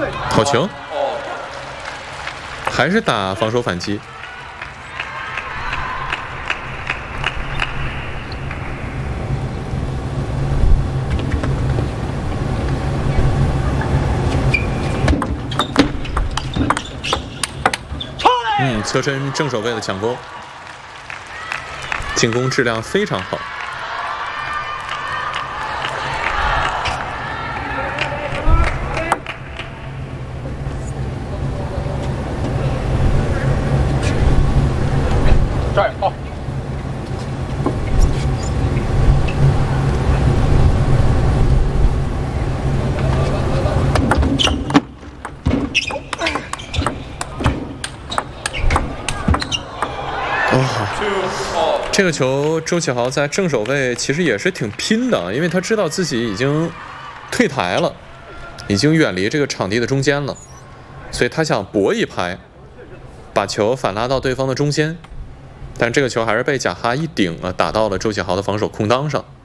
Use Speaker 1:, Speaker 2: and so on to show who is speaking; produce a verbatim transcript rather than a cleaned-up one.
Speaker 1: 好球，还是打防守反击。嗯，侧身正手位的抢攻，进攻质量非常好。
Speaker 2: 这儿好。
Speaker 1: 哦，这个球周启豪在正手位其实也是挺拼的，因为他知道自己已经退台了，已经远离这个场地的中间了，所以他想搏一拍，把球反拉到对方的中间，但这个球还是被贾哈一顶啊，打到了周启豪的防守空当上。